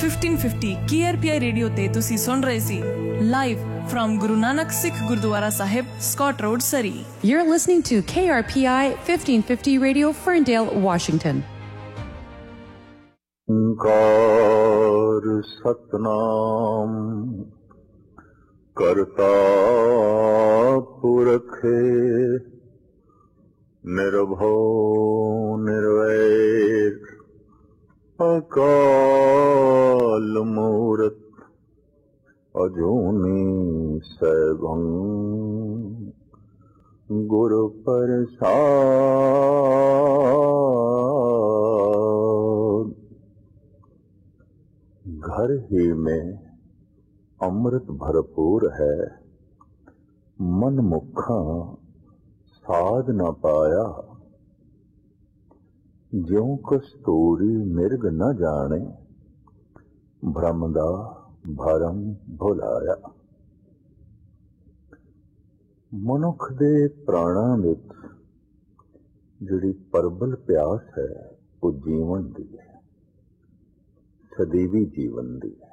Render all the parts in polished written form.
1550 KRPI radio ਤੇ ਤੁਸੀਂ ਸੁਣ ਰਹੇ ਸੀ live from Guru Nanak Sikh Gurdwara Sahib, Scott Road, Surrey. You're listening to KRPI 1550 Radio, Ferndale, Washington. Onkar Satnam ਕਰਤਾ ਪੁਰਖ ਨਿਰਭਉ ਨਿਰਵੈਰ ਅਕਾਲ ਮੂਰਤ ਅਜੂਨੀ ਸੈਭੰ ਗੁਰ ਪ੍ਰਸਾਦ। घर ही में अमृत भरपूर है, मन मुखा साध न पाया। ज्यों कस्तूरी मिर्ग न जाने, भ्रम दा भरम भुलाया। मनुख दे प्राणां विच जिहड़ी परबल प्यास है वो जीवन दी है, सदैवी जीवन दी है।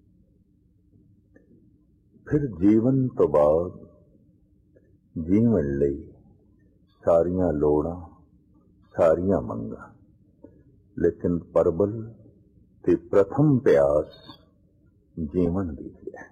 फिर जीवन तो बाद जीवन लई सारियां लोड़ां सारियां मंगां, लेकिन परबल ते प्रथम प्यास जीवन दी है।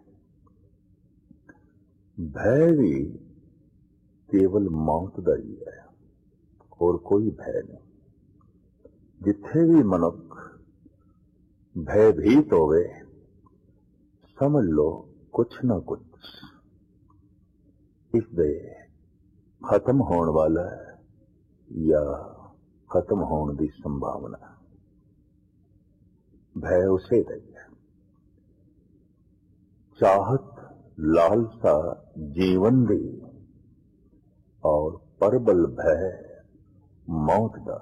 भय भी केवल मौत दा ही है, और कोई भय नहीं। जिथे भी मनुख भयभीत होवे, समझ लो कुछ न कुछ इसदे खत्म होने वाला है या खत्म होने की संभावना। भय उसे दी है। चाहत लालसा जीवन दी और परबल भय मौत दा।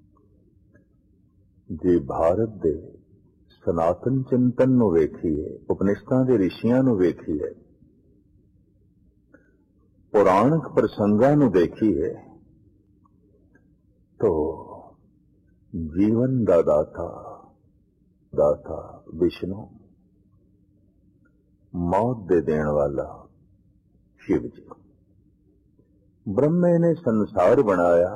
जे भारत दे सनातन चिंतन नूं वेखीए, उपनिषदां दे ऋषियां नूं वेखीए, पुराणिक प्रसंगां नूं देखीए, तो जीवन दा दाता विष्णु, मौत दे देण वाला शिव जी। ब्रह्मे ने संसार बनाया,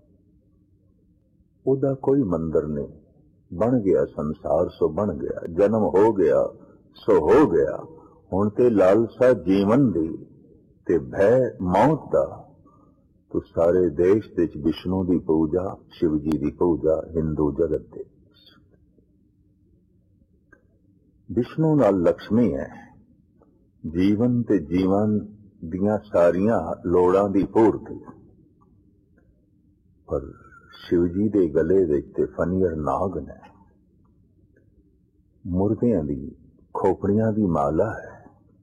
उदा कोई मंदिर नहीं, बन गया संसार सो बन गया, जन्म हो गया सो हो गया। हुण ते लालसा जीवन दी ते भय मौत दा, तो सारे देश दे विष्णु दी पूजा, शिव जी दी पूजा हिंदू जगत दे। विष्णु नाल लक्ष्मी है, जीवन ते जीवन दियां सारियां लोड़ां दी पूर्ति। पर शिव जी दे गले विच ते फनीर नाग ने, मुर्दियां दी खोपड़ियां दी माला है।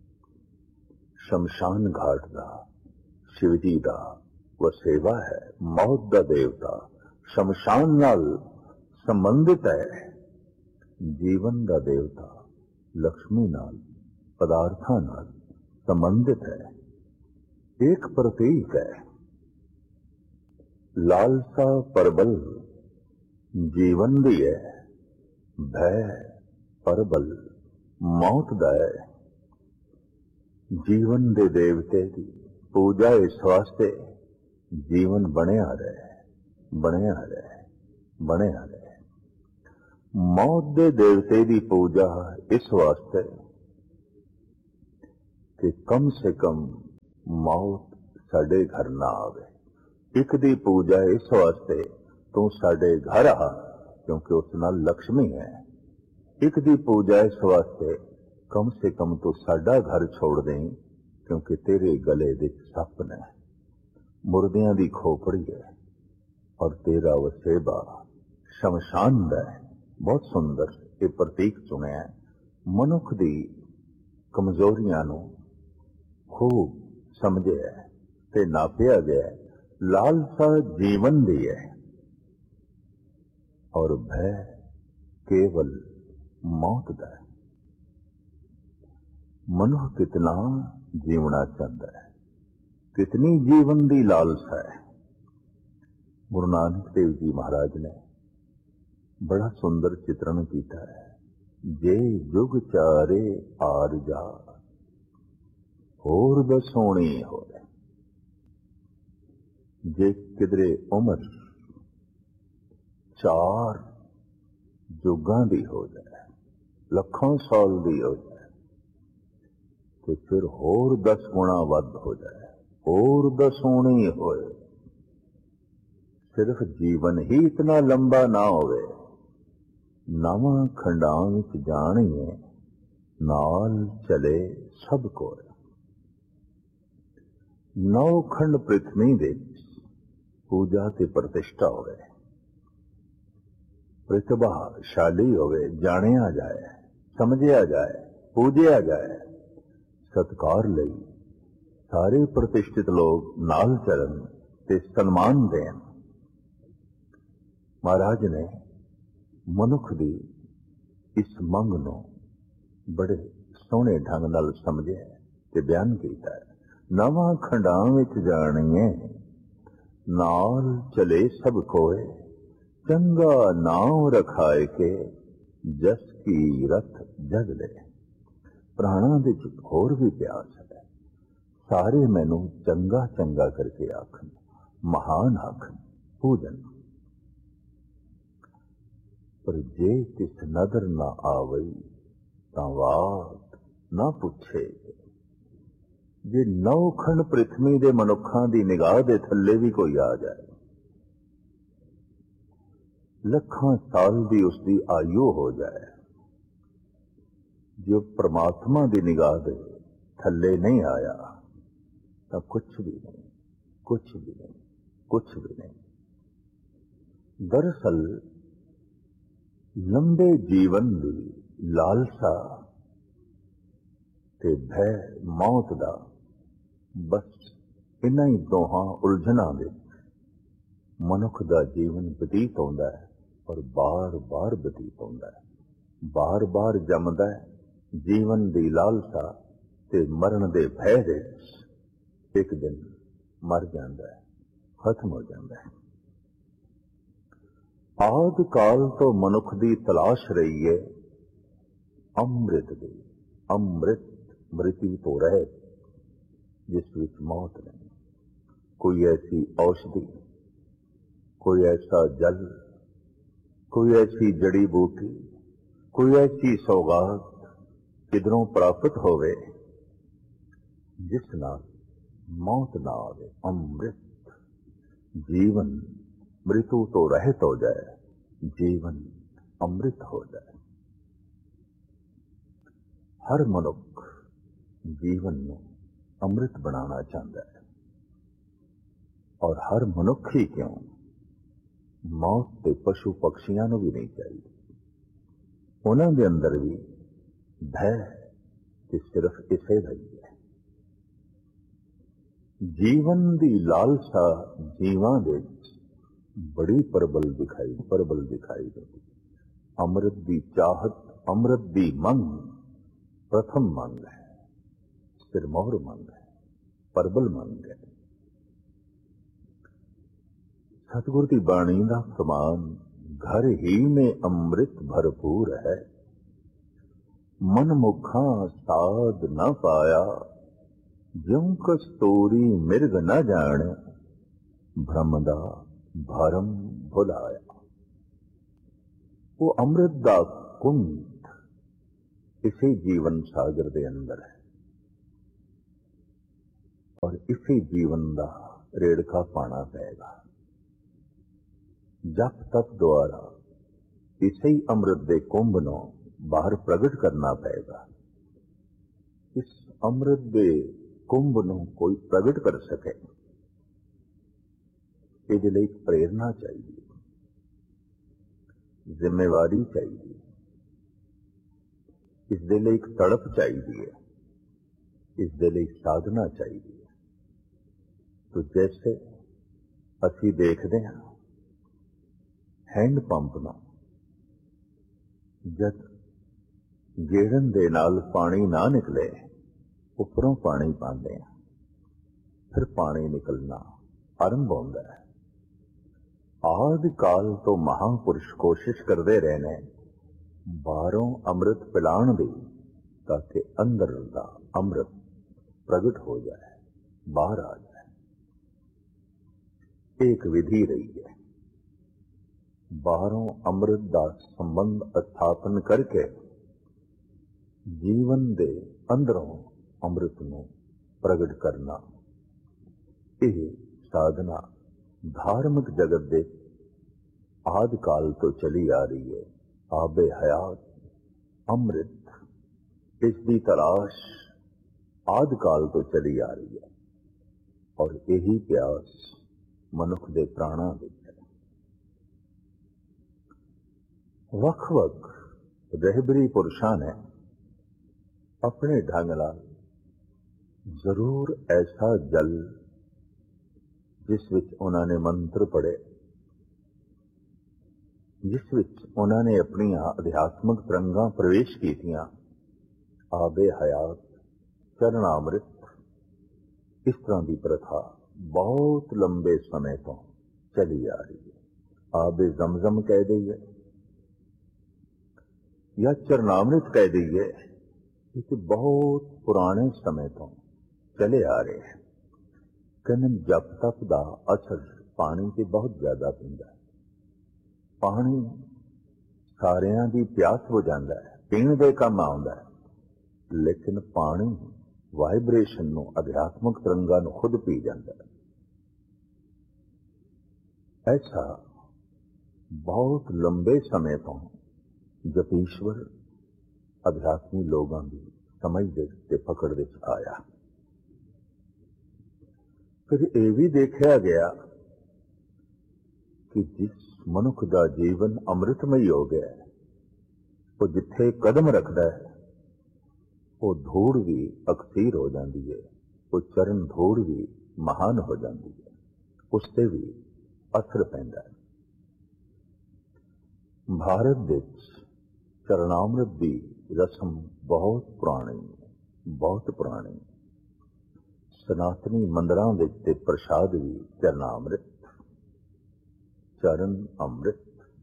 शमशान घाट दा शिव जी दा वसेवा है। मौत दा देवता शमशान नाल संबंधित है। जीवन दा देवता लक्ष्मी नाल, पदार्थां नाल संबंधित है। एक प्रतीक है। लालसा परबल जीवन दी है, भय परबल मौत दा है। जीवन दे देवते की पूजा इस वास्ते जीवन बनिया रहे, बनिया रहे, बनिया रहे। मौत दे देवते की पूजा इस वास्ते कि कम से कम मौत साडे घर ना आवे। एक दी पूजा इस वास्ते तू साडे घर आ, क्योंकि उस नाल लक्ष्मी है। एक दी पूजा इस वास्ते कम से कम तू साडा घर छोड़ दें, क्योंकि तेरे गले विच सप ने, मुर्दियां दी खोपड़ी है, और तेरा वसेबा शमशान दा है। बहुत सुंदर ये प्रतीक चुने है। मनुख दी कमजोरियां नूं खूब समझे है ते नापिया गया है। लालसा जीवन दी है, और भय केवल मौत दा है। मनुख कितना जीवना चाहता है, कितनी जीवन दी लालसा है। गुरु नानक देव जी महाराज ने बड़ा सुंदर चित्रण किया है। ਜੇ ਜੁਗ ਚਾਰੇ ਆਰਜਾ, ਹੋਰ ਦਸੋਣੀ ਹੋਵੇ। ਜੇ ਕਿਧਰੇ ਉਮਰ 4 ਜੁਗਾਂ ਦੀ ਹੋ ਜਾਏ, ਲੱਖਾਂ ਸਾਲ ਦੀ ਹੋ ਜਾਏ, ਤੇ ਫਿਰ ਹੋਰ 10 ਗੁਣਾ ਵੱਧ ਹੋ ਜਾਏ, ਹੋਰ ਦਸੋਣੀ ਹੋਏ। ਸਿਰਫ ਜੀਵਨ ਹੀ ਇਤਨਾ ਲੰਬਾ ਨਾ ਹੋਵੇ, ਨਵਾਂ ਖੰਡਾਂ ਵਿੱਚ ਜਾਣੀਏ, ਨਾਲ ਚਲੇ ਸਭ ਕੋਲ। 9 ਖੰਡ ਪ੍ਰਿਥਵੀ ਦੇ ਪੂਜਾ ਤੇ ਪ੍ਰਤਿਸ਼ਠਾ ਹੋਵੇ, ਪ੍ਰਤਿਭਾਸ਼ਾਲੀ ਹੋਵੇ, ਜਾਣਿਆ ਜਾਏ, ਸਮਝਿਆ ਜਾਏ, ਪੂਜਿਆ ਜਾਏ। ਸਤਿਕਾਰ ਲਈ ਸਾਰੇ ਪ੍ਰਤਿਸ਼ਠਿਤ ਲੋਕ ਨਾਲ ਚੱਲਣ ਤੇ ਸਨਮਾਨ ਦੇਣ। ਮਹਾਰਾਜ ਨੇ ਮਨੁੱਖ ਦੀ ਇਸ ਮੰਗ ਨੂੰ ਬੜੇ ਸੋਹਣੇ ਢੰਗ ਨਾਲ ਸਮਝਿਆ ਤੇ ਬਿਆਨ ਕੀਤਾ ਹੈ। ਨਵਾਂ ਖੰਡਾਂ ਵਿੱਚ ਜਾਣੀਏ, ਨਾਲ ਚਲੇ ਸਭ ਕੋਏ, ਚੰਗਾ ਨਾਮ ਰਖਾਏ ਕੇ, ਜਸ ਕੀ ਰਥ ਜਗ ਲੈ। ਪ੍ਰਾਣਾਂ ਦੇ ਵਿੱਚ ਹੋਰ ਵੀ ਪਿਆਸ ਹੈ, ਸਾਰੇ ਮੈਨੂੰ ਚੰਗਾ ਚੰਗਾ ਕਰਕੇ ਆਖਣ, ਮਹਾਨ ਆਖਣ, ਪੂਜਨ। ਪਰ ਜੇ ਤਿਸ ਨਦਰ ਨਾ ਆਵਈ, ਤਾਂ ਬਾਤ ਨਾ ਪੁੱਛੇ। ਜੇ 9 ਖੰਡ ਪ੍ਰਿਥਵੀ ਦੇ ਮਨੁੱਖਾਂ ਦੀ ਨਿਗਾਹ ਦੇ ਥੱਲੇ ਵੀ ਕੋਈ ਆ ਜਾਏ, ਲੱਖਾਂ ਸਾਲ ਦੀ ਉਸਦੀ ਆਯੂ ਹੋ ਜਾਏ, ਜੋ ਪ੍ਰਮਾਤਮਾ ਦੀ ਨਿਗਾਹ ਦੇ ਥੱਲੇ ਨਹੀਂ ਆਇਆ, ਤਾਂ ਕੁਛ ਵੀ ਨਹੀਂ, ਕੁਛ ਵੀ ਨਹੀਂ, ਕੁਛ ਵੀ ਨਹੀਂ। ਦਰਅਸਲ ਲੰਬੇ ਜੀਵਨ ਦੀ ਲਾਲਸਾ ਤੇ ਭੈ ਮੌਤ ਦਾ, ਬਸ ਇਨ੍ਹਾਂ ਹੀ ਦੋਹਾਂ ਉਲਝਣਾਂ ਦੇ ਮਨੁੱਖ ਦਾ ਜੀਵਨ ਬਤੀਤ ਹੁੰਦਾ ਹੈ, ਔਰ ਬਾਰ-ਬਾਰ ਬਤੀਤ ਹੁੰਦਾ ਹੈ, ਬਾਰ-ਬਾਰ ਜੰਮਦਾ ਹੈ। ਜੀਵਨ ਦੀ ਲਾਲਸਾ ਤੇ ਮਰਨ ਦੇ ਭੈ ਦੇ ਇੱਕ ਦਿਨ ਮਰ ਜਾਂਦਾ ਹੈ, ਖਤਮ ਹੋ ਜਾਂਦਾ ਹੈ। ਆਦਿ ਕਾਲ ਤੋਂ ਮਨੁੱਖ ਦੀ ਤਲਾਸ਼ ਰਹੀ ਹੈ ਅੰਮ੍ਰਿਤ ਦੀ, ਅੰਮ੍ਰਿਤ ਮ੍ਰਿਤੀ ਤੋਂ ਰਹਿਤ, ਜਿਸ ਵਿੱਚ ਮੌਤ ਨਹੀਂ। ਕੋਈ ਐਸੀ ਔਸ਼ਧੀ, ਕੋਈ ਐਸਾ ਜਲ, ਕੋਈ ਐਸੀ ਜੜੀ ਬੂਟੀ, ਕੋਈ ਐਸੀ ਸੌਗਾਤ ਕਿਧਰੋਂ ਪ੍ਰਾਪਤ ਹੋਵੇ ਜਿਸ ਨਾਲ ਮੌਤ ਨਾ ਆਵੇ। ਅੰਮ੍ਰਿਤ ਜੀਵਨ ਮ੍ਰਿਤੂ ਤੋਂ ਰਹਿਤ ਹੋ ਜਾਏ, ਜੀਵਨ ਅੰਮ੍ਰਿਤ ਹੋ ਜਾਏ। ਹਰ ਮਨੁੱਖ ਜੀਵਨ ਨੂੰ ਅੰਮ੍ਰਿਤ ਬਣਾਉਣਾ ਚਾਹੁੰਦਾ ਹੈ, ਔਰ ਹਰ ਮਨੁੱਖ ਹੀ ਕਿਉਂ, ਮੌਤ ਤੇ ਪਸ਼ੂ ਪਕਸ਼ੀਆਂ ਨੂੰ ਵੀ ਨਹੀਂ ਚਾਹੀਦੀ। ਉਹਨਾਂ ਦੇ ਅੰਦਰ ਵੀ ਭੈ ਤੇ ਸਿਰਫ ਇਸੇ ਦਾ ਹੀ ਹੈ। ਜੀਵਨ ਦੀ ਲਾਲਸਾ ਜੀਵਾਂ ਦੇ ਬੜੀ ਪ੍ਰਬਲ ਦਿਖਾਈ ਦਿੰਦੀ। ਅੰਮ੍ਰਿਤ ਦੀ ਚਾਹਤ, ਅੰਮ੍ਰਿਤ ਦੀ ਮੰਗ ਪ੍ਰਥਮ ਮੰਗ ਹੈ, ਸਿਰਮੌਰ ਮੰਗ ਹੈ, ਪ੍ਰਬਲ ਮੰਗ ਹੈ। सतगुरु की बाणी का फरमान, घर ही में अमृत भरपूर है, मन मुखा साध न पाया, ज्यों कस्तूरी मिर्ग न जाने, भ्रम दा भरम भुलाया। वो अमृत दा कुंड इसी जीवन सागर दे अंदर है, और इसी जीवन दा रेड़का पाना पेगा। जप तप द्वारा इसे ही अमृत दे कुंभ नू बाहर प्रगट करना पेगा। इस अमृत दे कुंभ नू कोई प्रगट कर सके, इहदे लई प्रेरणा चाहिए, जिम्मेवारी चाहिए, इसदे लई एक तड़प चाहिए, इसदे लई साधना चाहिए। तो जैसे असी देखते हैं हैंड पंप ना जद गेड़न दे नाल पानी ना निकले, उपरों पानी पाते हैं, फिर पानी निकलना आरंभ होता है। आदि काल तो महापुरुष कोशिश करते रहे ने बाहरों अमृत पिलाण दी ताकि अंदर दा अमृत प्रगट हो जाए, बाहर आ जाए। एक विधि रही है, बाहरों अमृत दा संबंध स्थापन करके जीवन दे अंदरों अमृत नूं प्रगट करना। यह साधना धार्मिक जगत दे आदि काल तो चली आ रही है। आबे हयात अमृत, इसकी तलाश आदि काल तो चली आ रही है और यही प्यास मनुख दे प्राणा विच है। वख-वख रहबरी पुरुषां ने अपने ढंग नाल जरूर ऐसा जल जिस विच उन्होंने मंत्र पढ़े, जिस विच उन्होंने अपनी अध्यात्मक तरंगां प्रवेश कीतियां, आबे हयात चरणामृत, इस तरह की प्रथा बहुत लंबे समय तो चली आ रही है। आबे जमजम कह दईए या चरणामृत कह दईए, कि बहुत पुराने समय तो चले आ रहे हैं। कहने जप तप का असर पानी से बहुत ज्यादा पींदा है। पानी सारियां दी प्यास हो जाता है, पीण दे काम आउंदा है, लेकिन पानी वाइब्रेशन नूं, अध्यात्मक तरंगां नूं खुद पी जाता है। ऐसा बहुत लंबे समय तो जपीश्वर अध्यात्मी लोगों की समझ दे पकड़ विच आया। फिर यह भी देखा गया कि जिस मनुख का जीवन अमृतमयी हो गया है, वो जिथे कदम रखता है वो धूड़ भी अकसीर हो जाती है, वो चरण धूड़ भी महान हो जाती है, उससे भी असर पैंदा है। भारत विच चरणामृत की रस्म बहुत पुरानी, बहुत पुरानी। सनातनी मंदिरां विच ते प्रसाद भी चरणामृत, चरण अमृत,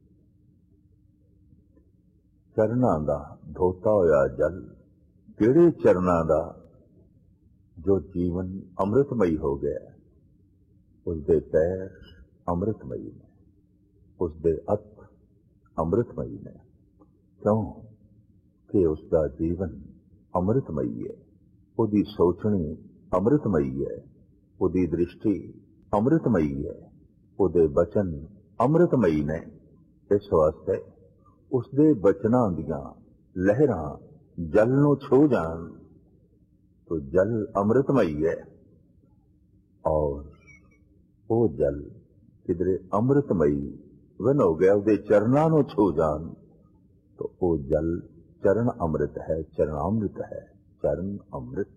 चरणां दा धोता होया जल, किहड़े चरणां दा जो जीवन अमृतमयी हो गया, उसदे पैर अमृतमयी ने, उसदे हथ अमृतमयी ने। क्यों कि उसका जीवन अमृतमयी है, उसकी सोचनी अमृतमयी है, उसकी दृष्टि अमृतमयी है, उसके बचन अमृतमयी ने। इस वास्ते उसके बचनां दियां लहरां जल नूं छू जान तो जल अमृतमयी है, और वो जल किधरे अमृतमयी वन हो गया, उसके चरणां नूं छू जान तो वो जल चरण अमृत है, चरणामृत है, चरण अमृत।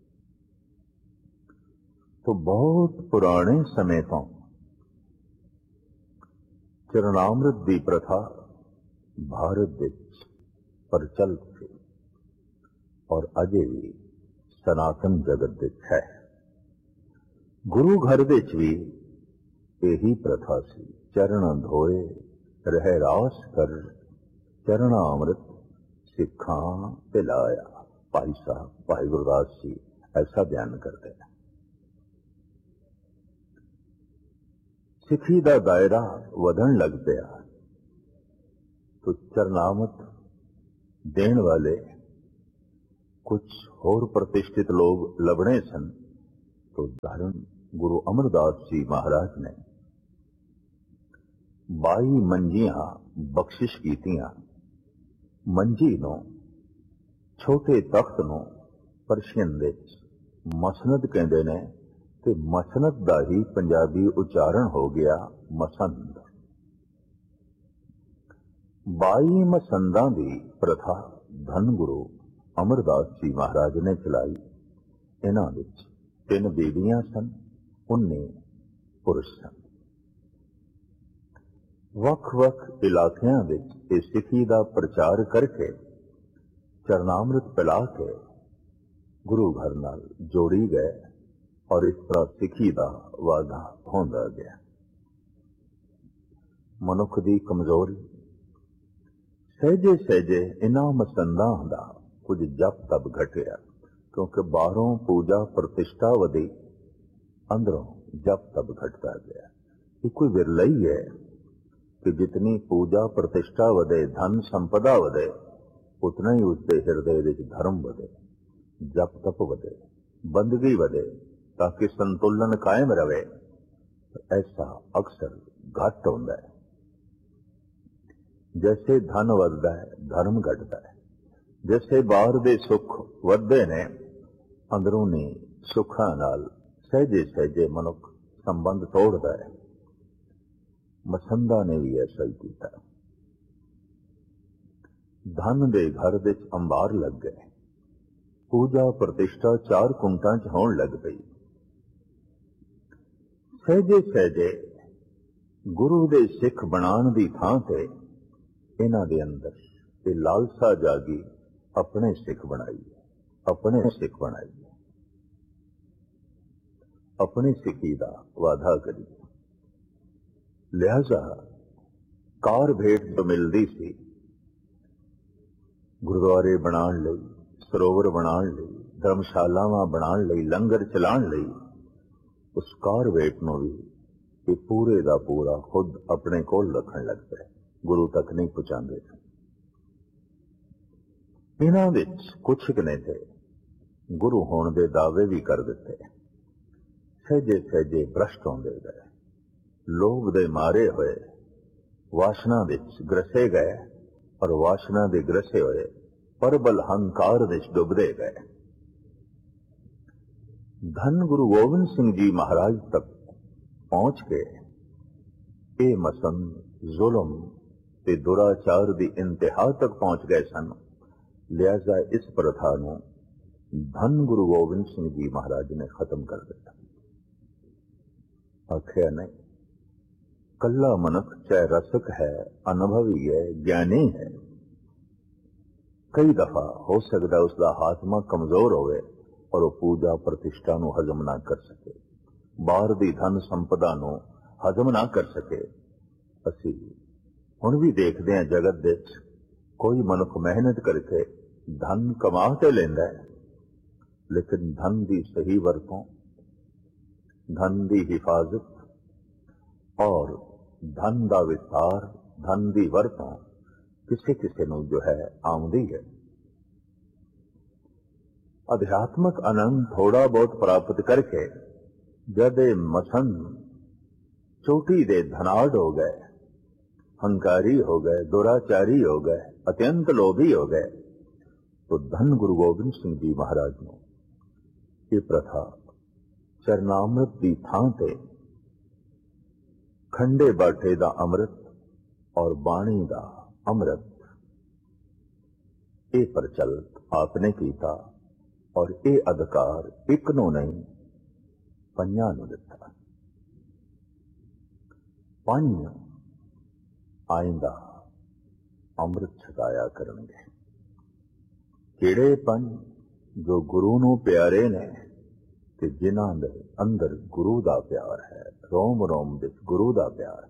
तो बहुत पुराने समय तो चरणामृत की प्रथा भारत विच प्रचलित थी और अजे भी सनातन जगत विच है। गुरु घर विच भी यही प्रथा सी। चरण धोए रह रास कर, चरणामृत सिखां पिलाया। भाई साहब भाई गुरदास जी ऐसा बयान करते हैं। सिखी का दायरा वधन लग गया तो चरणामृत देण वाले कुछ होर प्रतिष्ठित लोग लभणे सन। तो धर्म गुरु अमरदास जी महाराज ने 22 मंजियां बख्शिश कीतियां। मंजी नो छोटे तख्त नो परशियन विच मसनद कहते ने, ते मसनद का ही पंजाबी उच्चारण हो गया मसंद। 22 मसंदा की प्रथा धन गुरु अमरदास जी महाराज ने चलाई। इन्हां विच 3 बीबियां सन, 19 पुरुष सन। वख-वख इलाकियां विच इस सिखी का प्रचार करके चरणामृत पिला के गुरु घर नाल जोड़ी गए और इस तरह सिखी का वाधा होंदा गया। मनुख की कमजोरी ਸਹਿਜੇ ਸਹਿਜੇ ਇਨ੍ਹਾਂ ਮਸੰਦਾਂ ਦਾ ਕੁਝ ਜਪ ਤਪ ਘਟਿਆ, ਕਿਉਂਕਿ ਬਾਹਰੋਂ ਪੂਜਾ ਪ੍ਰਤਿਸ਼ਠਾ ਵਧੀ, ਅੰਦਰੋਂ ਜਪ ਤਪ ਘਟਦਾ ਗਿਆ। ਇਹ ਕੋਈ ਵਿਰਲਾ ਹੀ ਹੈ ਕਿ ਜਿਤਨੀ ਪੂਜਾ ਪ੍ਰਤਿਸ਼ਠਾ ਵਧੇ, ਧਨ ਸੰਪਦਾ ਵਧੇ, ਉਤਨਾ ਹੀ ਉਸਦੇ ਹਿਰਦੇ ਵਿੱਚ ਧਰਮ ਵਧੇ, ਜਪ ਤਪ ਵਧੇ, ਬੰਦਗੀ ਵਧੇ, ਤਾਂ ਕਿ ਸੰਤੁਲਨ ਕਾਇਮ ਰਵੇ। ऐसा अक्सर घट होता है। जैसे धन वधदा है, धर्म घटता है। जैसे बाहर दे सुख वधदे ने, अंदरूनी सुखां नाल सहजे सहजे मनुख संबंध तोड़ता है। मसंदा ने भी ऐसा ही किया। धन दे घर विच अंबार लग गए, पूजा प्रतिष्ठा 4 कुंटां च होण लग पई। सहजे सहजे गुरु दे सिख बनाण दी थां ते इन्हां दे अंदर ते लालसा जागी, अपने सिख बनाइए, अपने सिख बनाइए, अपनी सिखी दा वादा करिए। लिहाजा कार भेट जो मिलदी सी, गुरुद्वारे बनाण लई, सरोवर बनाण लई, धर्मशालावां बनाण लई, लंगर चलाण लई, उस कार वेट नूं भी ये पूरे दा पूरा खुद अपने कोल रखण लग पए, गुरु तक नहीं पहुंचांदे। इन्हां विच कुछ ने ते गुरु होण दे दावे भी कर दिते। सहजे सहजे भ्रष्ट होंदे गए, लोभ दे मारे होए वासना विच ग्रसे गए, और वासना दे ग्रसे होए परबल हंकार विच डुबदे गए। धन गुरु गोबिंद सिंह जी महाराज तक पहुंच के ये मसंद जुल्म ते दुराचार दी इंतहा तक पहुंच गए सन। लिहाजा इस प्रथा नूं धन गुरु गोबिंद सिंह जी महाराज ने खत्म कर दिया। आखिया नहीं, कल्ला मनुख चाहे रसक है, अनुभवी है, ज्ञानी है, कई दफा हो सकता उसका हाथमा कमजोर होवे और वो पूजा प्रतिष्ठा नूं हजम ना कर सके, बाहर दी धन संपदा नूं हजम ना कर सके। असी हुण भी देखते हैं जगत दे कोई मनुख मेहनत करके धन कमा के लेंदा है, लेकिन धन दी सही वरतों, धन दी हिफाजत और धन दा विस्तार, धन दी वरतों किसी किसी नूं जो है आउंदी है। अध्यात्मक आनंद थोड़ा बहुत प्राप्त करके जद मसंद चोटी दे धनाढ़ हो गए, हंकारी हो गए, दुराचारी हो गए, अत्यंत लोभी हो गए, तो धन गुरु गोबिंद सिंह जी महाराज ने ये प्रथा चरनामृत की थां ते खंडे बाटे दा अमृत और बाणी दा अमृत ये प्रचलित आपने कीता, और ये अधिकार एक नूं नहीं पंजां नूं दिता। पंज आइंदा अमृत छकाया करनगे। किहड़े पंज? जो गुरु नूं प्यारे ने ते जिन्हां दे अंदर गुरु दा प्यार है, रोम रोम विच गुरु दा प्यार।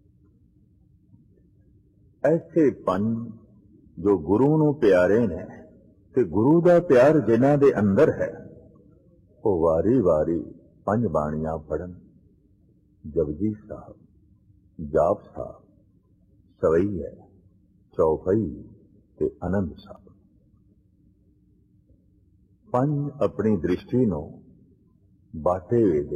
ऐसे पंज जो गुरु नूं प्यारे ने ते गुरु दा प्यार जिन्हां दे अंदर है, वो वारी वारी पंज बाणियां पढ़न। जपजी साहब, जाप साहब, सवैया, चौपाई ते आनंद साहब। पंज अपनी दृष्टि नूं बाटे वे